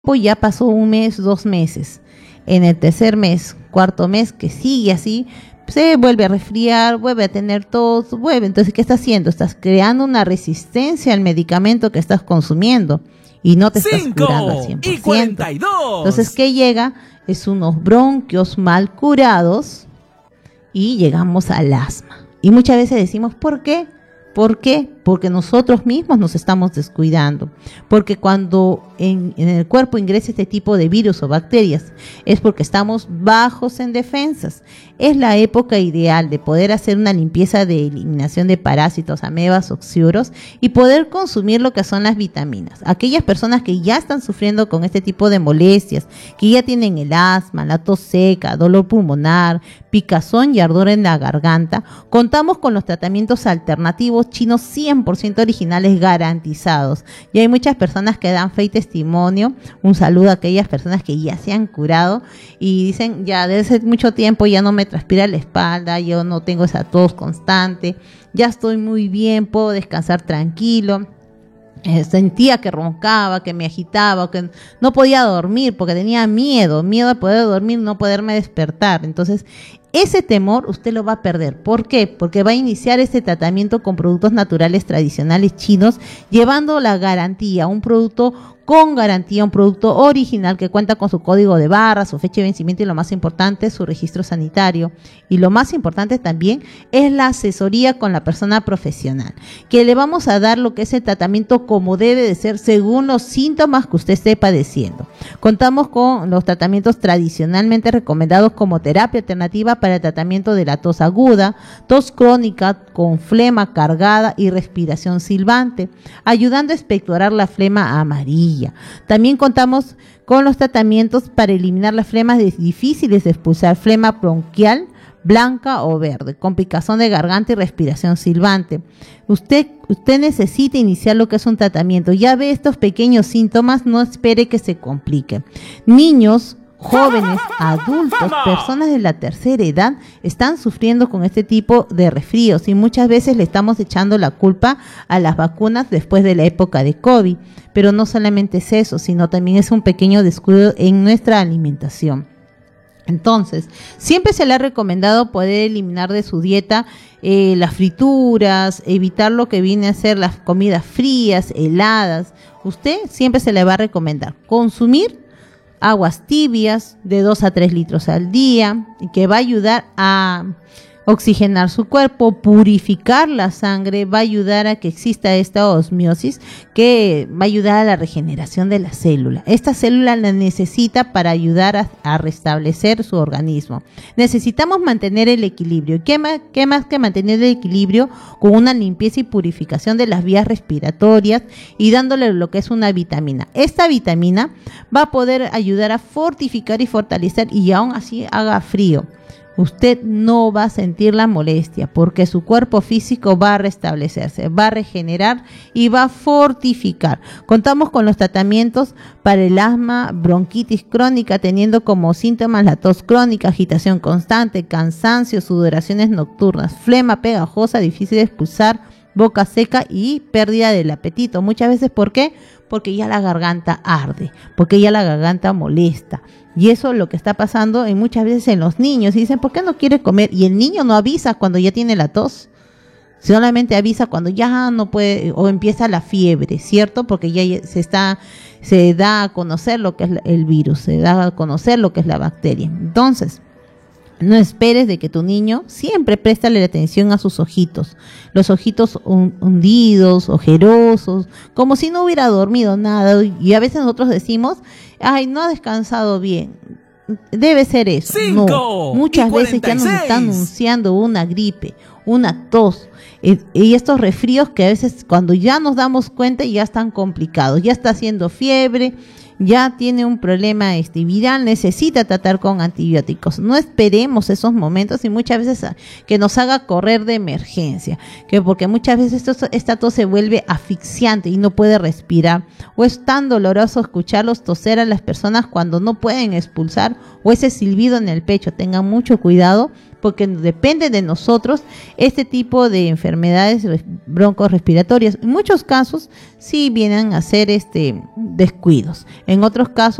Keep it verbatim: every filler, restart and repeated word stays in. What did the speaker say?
ya pasó un mes, dos meses. En el tercer mes, cuarto mes, que sigue así, se vuelve a resfriar, vuelve a tener tos, vuelve. Entonces, ¿qué estás haciendo? Estás creando una resistencia al medicamento que estás consumiendo y no te estás curando al cien por ciento. y cuarenta y dos. Entonces, ¿qué llega? Es unos bronquios mal curados y llegamos al asma. Y muchas veces decimos, ¿por qué? ¿Por qué? Porque nosotros mismos nos estamos descuidando. Porque cuando en, en el cuerpo ingresa este tipo de virus o bacterias, es porque estamos bajos en defensas. Es la época ideal de poder hacer una limpieza de eliminación de parásitos, amebas, oxiuros y poder consumir lo que son las vitaminas. Aquellas personas que ya están sufriendo con este tipo de molestias, que ya tienen el asma, la tos seca, dolor pulmonar, picazón y ardor en la garganta, contamos con los tratamientos alternativos chinos cien por ciento originales garantizados. Y hay muchas personas que dan fe y testimonio. Un saludo a aquellas personas que ya se han curado y dicen, ya desde hace mucho tiempo ya no me transpira la espalda, yo no tengo esa tos constante, ya estoy muy bien, puedo descansar tranquilo. Eh, sentía que roncaba, que me agitaba, que no podía dormir porque tenía miedo, miedo a poder dormir, no poderme despertar. Entonces, ese temor usted lo va a perder. ¿Por qué? Porque va a iniciar este tratamiento con productos naturales tradicionales chinos, llevando la garantía, un producto con garantía, un producto original que cuenta con su código de barra, su fecha de vencimiento y lo más importante, su registro sanitario. Y lo más importante también es la asesoría con la persona profesional, que le vamos a dar lo que es el tratamiento como debe de ser según los síntomas que usted esté padeciendo. Contamos con los tratamientos tradicionalmente recomendados como terapia alternativa para el tratamiento de la tos aguda, tos crónica con flema cargada y respiración silbante, ayudando a expectorar la flema amarilla. También contamos con los tratamientos para eliminar las flemas difíciles de expulsar, flema bronquial, blanca o verde, con picazón de garganta y respiración silbante. Usted, usted necesita iniciar lo que es un tratamiento. Ya ve estos pequeños síntomas, no espere que se complique. Niños, jóvenes, adultos, personas de la tercera edad están sufriendo con este tipo de resfríos y muchas veces le estamos echando la culpa a las vacunas después de la época de COVID. Pero no solamente es eso, sino también es un pequeño descuido en nuestra alimentación. Entonces, siempre se le ha recomendado poder eliminar de su dieta eh, las frituras, evitar lo que viene a ser las comidas frías, heladas. Usted siempre se le va a recomendar consumir aguas tibias de dos a tres litros al día, y que va a ayudar a oxigenar su cuerpo, purificar la sangre, va a ayudar a que exista esta osmiosis, que va a ayudar a la regeneración de la célula. Esta célula la necesita para ayudar a, a restablecer su organismo. Necesitamos mantener el equilibrio. ¿Qué más, qué más que mantener el equilibrio? Con una limpieza y purificación de las vías respiratorias y dándole lo que es una vitamina. Esta vitamina va a poder ayudar a fortificar y fortalecer, y aún así haga frío, usted no va a sentir la molestia porque su cuerpo físico va a restablecerse, va a regenerar y va a fortificar. Contamos con los tratamientos para el asma, bronquitis crónica, teniendo como síntomas la tos crónica, agitación constante, cansancio, sudoraciones nocturnas, flema pegajosa, difícil de expulsar, boca seca y pérdida del apetito. Muchas veces, ¿por qué? Porque ya la garganta arde, porque ya la garganta molesta. Y eso es lo que está pasando en muchas veces en los niños. Y dicen, ¿por qué no quiere comer? Y el niño no avisa cuando ya tiene la tos. Solamente avisa cuando ya no puede o empieza la fiebre, ¿cierto? Porque ya se está, se da a conocer lo que es el virus, se da a conocer lo que es la bacteria. Entonces, no esperes de que tu niño, siempre préstale atención a sus ojitos, los ojitos hundidos, ojerosos, como si no hubiera dormido nada. Y a veces nosotros decimos, ay, no ha descansado bien. Debe ser eso. Cinco, no, muchas veces ya nos está anunciando una gripe, una tos, y, y estos resfríos que a veces cuando ya nos damos cuenta ya están complicados, ya está haciendo fiebre, ya tiene un problema este, viral, necesita tratar con antibióticos. No esperemos esos momentos y muchas veces a, que nos haga correr de emergencia, que porque muchas veces esto, esta tos se vuelve asfixiante y no puede respirar, o es tan doloroso escucharlos toser a las personas cuando no pueden expulsar, o ese silbido en el pecho. Tengan mucho cuidado porque depende de nosotros este tipo de enfermedades broncorespiratorias. En muchos casos sí vienen a ser este descuidos, en otros casos